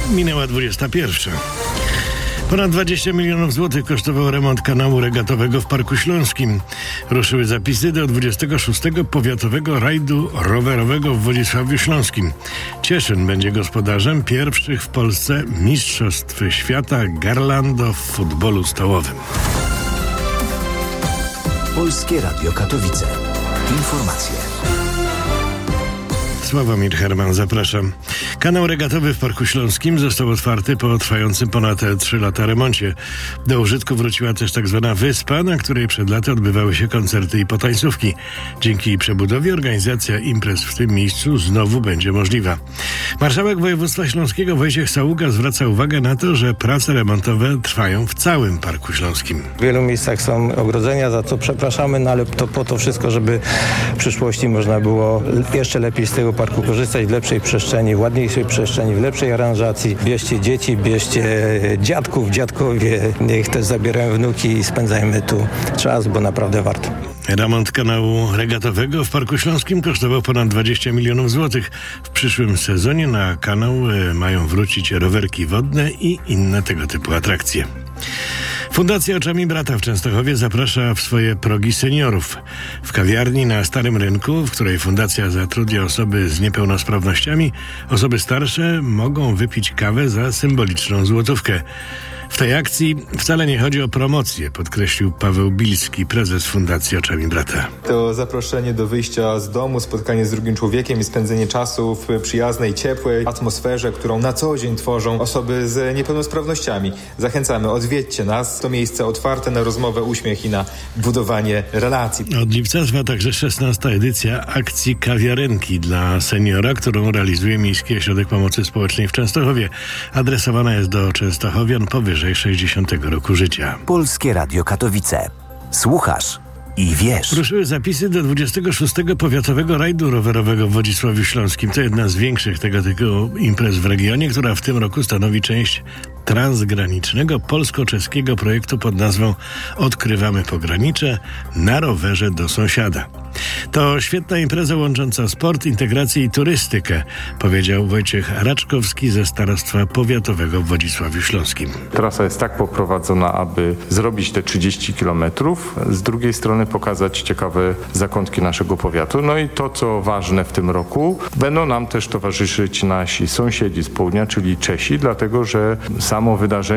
Minęła 21. Ponad 20 milionów złotych kosztował remont kanału regatowego w Parku Śląskim. Ruszyły zapisy do 26. Powiatowego Rajdu Rowerowego w Wodzisławiu Śląskim. Cieszyn będzie gospodarzem pierwszych w Polsce Mistrzostw Świata Garlando w futbolu stołowym. Polskie Radio Katowice. Informacje. Sławomir Herman, zapraszam. Kanał regatowy w Parku Śląskim został otwarty po trwającym ponad 3 lata remoncie. Do użytku wróciła też tzw. wyspa, na której przed laty odbywały się koncerty i potańcówki. Dzięki przebudowie organizacja imprez w tym miejscu znowu będzie możliwa. Marszałek województwa śląskiego Wojciech Saługa zwraca uwagę na to, że prace remontowe trwają w całym Parku Śląskim. W wielu miejscach są ogrodzenia, za co przepraszamy, no ale to po to wszystko, żeby w przyszłości można było jeszcze lepiej z tego parku korzystać w lepszej przestrzeni, w ładniejszej przestrzeni, w lepszej aranżacji. Bierzcie dzieci, bierzcie dziadków, dziadkowie, niech też zabierają wnuki i spędzajmy tu czas, bo naprawdę warto. Remont kanału regatowego w Parku Śląskim kosztował ponad 20 milionów złotych. W przyszłym sezonie na kanał mają wrócić rowerki wodne i inne tego typu atrakcje. Fundacja Oczami Brata w Częstochowie zaprasza w swoje progi seniorów. W kawiarni na Starym Rynku, w której fundacja zatrudnia osoby z niepełnosprawnościami, osoby starsze mogą wypić kawę za symboliczną złotówkę. W tej akcji wcale nie chodzi o promocję, podkreślił Paweł Bilski, prezes Fundacji Oczami Brata. To zaproszenie do wyjścia z domu, spotkanie z drugim człowiekiem i spędzenie czasu w przyjaznej, ciepłej atmosferze, którą na co dzień tworzą osoby z niepełnosprawnościami. Zachęcamy, odwiedźcie nas. To miejsce otwarte na rozmowę, uśmiech i na budowanie relacji. Od lipca trwa także 16. edycja akcji Kawiarenki dla seniora, którą realizuje Miejski Ośrodek Pomocy Społecznej w Częstochowie. Adresowana jest do częstochowian powyżej 60 roku życia. Polskie Radio Katowice. Słuchasz i wiesz. Ruszyły zapisy do 26. Powiatowego Rajdu Rowerowego w Wodzisławiu Śląskim. To jedna z większych tego typu imprez w regionie, która w tym roku stanowi część transgranicznego polsko-czeskiego projektu pod nazwą Odkrywamy pogranicze na rowerze do sąsiada. To świetna impreza łącząca sport, integrację i turystykę, powiedział Wojciech Raczkowski ze Starostwa Powiatowego w Wodzisławiu Śląskim. Trasa jest tak poprowadzona, aby zrobić te 30 kilometrów, z drugiej strony pokazać ciekawe zakątki naszego powiatu. No i to, co ważne w tym roku, będą nam też towarzyszyć nasi sąsiedzi z południa, czyli Czesi, dlatego że samo wydarzenie